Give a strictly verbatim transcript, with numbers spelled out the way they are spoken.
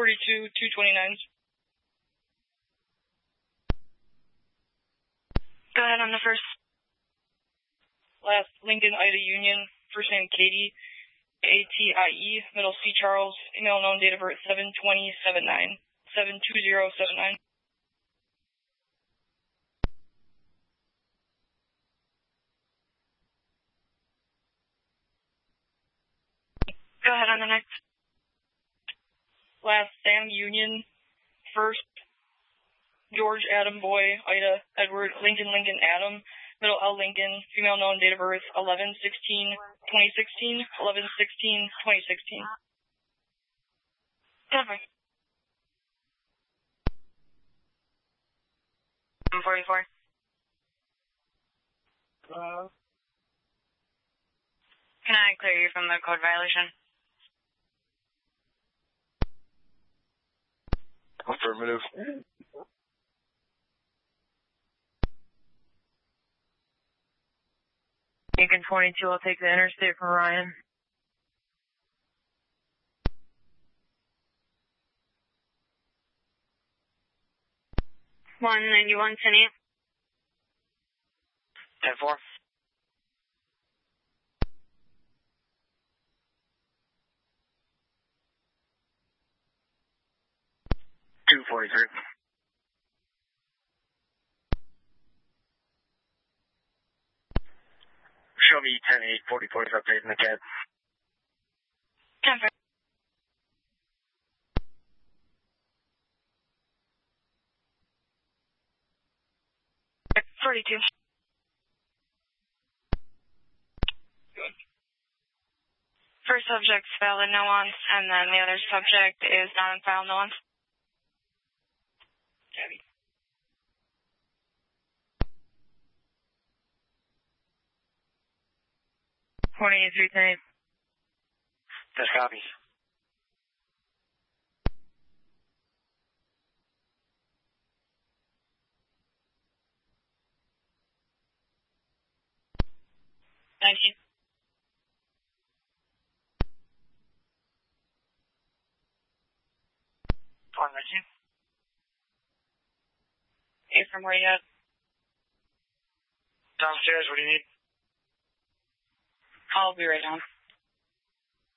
thirty-two, two twenty-nine. Go ahead on the first. Last, Lincoln Ida Union, first name Katie, A T I E, middle C Charles, female known, date of birth seven twenty seventy-nine, seven two zero seven nine. Go ahead on the next. Last, Sam Union, first, George Adam Boy, Ida Edward, Lincoln Lincoln Adam, middle L Lincoln, female known, date of birth eleven sixteen twenty sixteen, eleven sixteen twenty sixteen. Denver. forty-four. Uh, Can I clear you from the code violation? Affirmative. Lincoln twenty-two, I'll take the interstate from Ryan. one ninety-one, ten eight. ten four. two forty-three. Show me ten eight, forty-four is updating the cab. Denver. forty-two. Good. First subject's valid nuance, and then the other subject is not in file nuance. Tabby. twenty-eight, three ten eight. That's copies. Thank you. One nineteen. Hey, from where you at? Downstairs, what do you need? I'll be right down.